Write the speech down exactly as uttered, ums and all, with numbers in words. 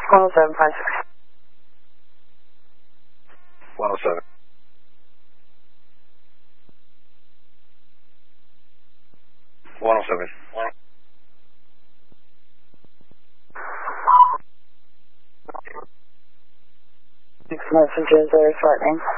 one oh seven five six. one oh seven. one oh seven. Next messages are threatening.